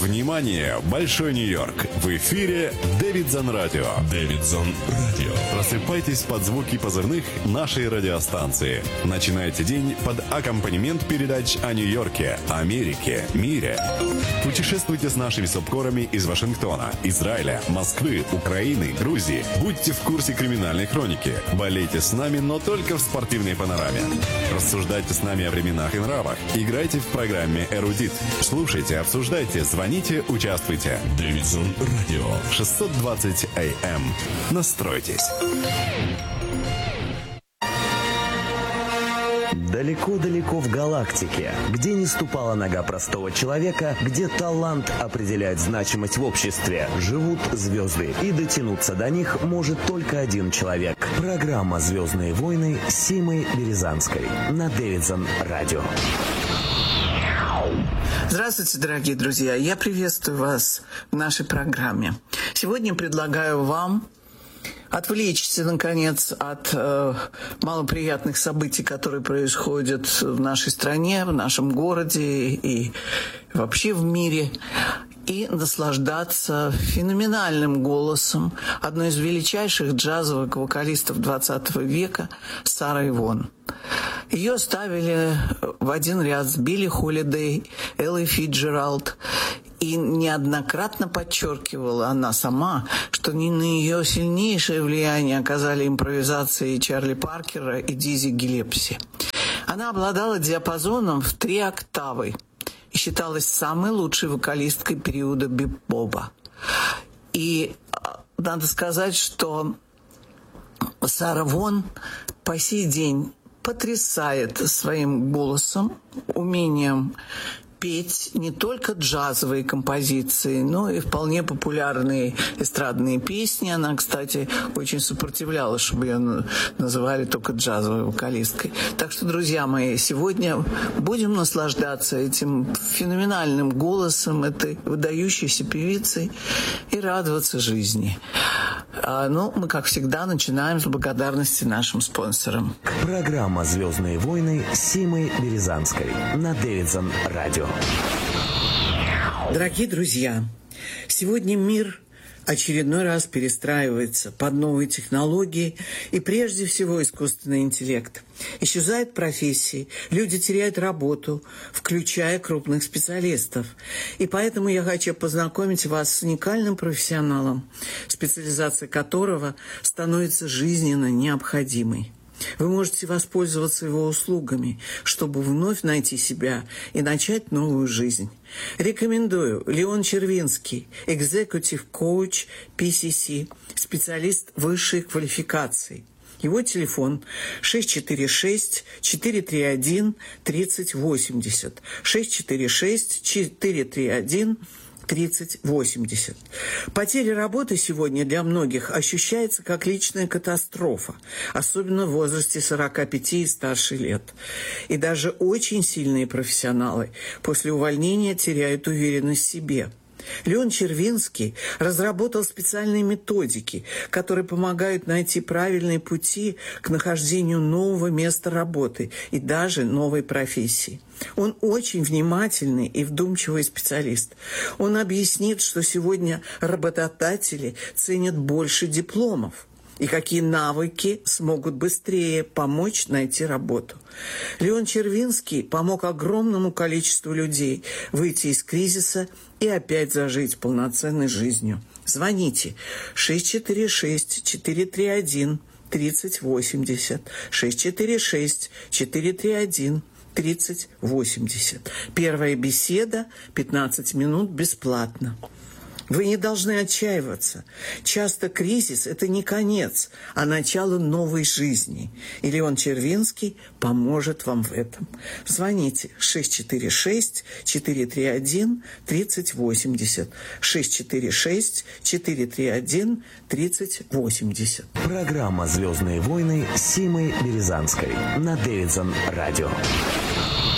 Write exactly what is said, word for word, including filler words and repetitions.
Внимание, Большой Нью-Йорк. В эфире Дэвидсон Радио. Дэвидсон Радио. Просыпайтесь под звуки позывных нашей радиостанции. Начинайте день под аккомпанемент передач о Нью-Йорке, Америке, мире. Путешествуйте с нашими субкорами из Вашингтона, Израиля, Москвы, Украины, Грузии. Будьте в курсе криминальной хроники. Болейте с нами, но только в спортивной панораме. Рассуждайте с нами о временах и нравах. Играйте в программе «Эрудит». Слушайте, обсуждайте, звоните, участвуйте. Дэвидсон Радио. шестьсот двадцать эй эм. Настройтесь. Далеко-далеко в галактике, где не ступала нога простого человека, где талант определяет значимость в обществе, живут звезды, и дотянуться до них может только один человек. Программа «Звездные войны» с Симой Березанской на Дэвидсон Радио. Здравствуйте, дорогие друзья! Я приветствую вас в нашей программе. Сегодня предлагаю вам отвлечься, наконец, от э, малоприятных событий, которые происходят в нашей стране, в нашем городе и вообще в мире, и наслаждаться феноменальным голосом одной из величайших джазовых вокалистов двадцатого века Сарой Вон. Ее ставили в один ряд с Билли Холидей, Эллой Фицджеральд, и неоднократно подчеркивала она сама, что не на ее сильнейшее влияние оказали импровизации Чарли Паркера и Дизи Гиллеспи. Она обладала диапазоном в три октавы и считалась самой лучшей вокалисткой периода бибопа. И надо сказать, что Сара Вон по сей день потрясает своим голосом, умением петь не только джазовые композиции, но и вполне популярные эстрадные песни. Она, кстати, очень сопротивлялась, чтобы ее называли только джазовой вокалисткой. Так что, друзья мои, сегодня будем наслаждаться этим феноменальным голосом этой выдающейся певицы и радоваться жизни. А, ну, мы, как всегда, начинаем с благодарности нашим спонсорам. Программа «Звездные войны» с Симой Березанской на Дэвидсон Радио. Дорогие друзья, сегодня мир очередной раз перестраивается под новые технологии и прежде всего искусственный интеллект. Исчезают профессии, люди теряют работу, включая крупных специалистов. И поэтому я хочу познакомить вас с уникальным профессионалом, специализация которого становится жизненно необходимой. Вы можете воспользоваться его услугами, чтобы вновь найти себя и начать новую жизнь. Рекомендую Леон Червинский, Executive Coach пи си си, специалист высшей квалификации. Его телефон шесть четыре шесть четыре три один тридцать восемьдесят, шесть четыре шесть четыре три один тридцать восемьдесят. Потеря работы сегодня для многих ощущается как личная катастрофа, особенно в возрасте сорока пяти и старше лет. И даже очень сильные профессионалы после увольнения теряют уверенность в себе. Леон Червинский разработал специальные методики, которые помогают найти правильные пути к нахождению нового места работы и даже новой профессии. Он очень внимательный и вдумчивый специалист. Он объяснит, что сегодня работодатели ценят больше дипломов и какие навыки смогут быстрее помочь найти работу. Леон Червинский помог огромному количеству людей выйти из кризиса и опять зажить полноценной жизнью. Звоните шесть четыре шесть четыре три один тридцать восемьдесят, шесть четыре шесть четыре три один тридцать восемьдесят. Первая беседа пятнадцать минут бесплатно. Вы не должны отчаиваться. Часто кризис – это не конец, а начало новой жизни. И Леон Червинский поможет вам в этом. Звоните шесть четыре шесть четыре три один тридцать восемьдесят, шесть четыре шесть четыре три один тридцать восемьдесят. Программа «Звездные войны» с Симой Березанской на Дэвидсон Радио.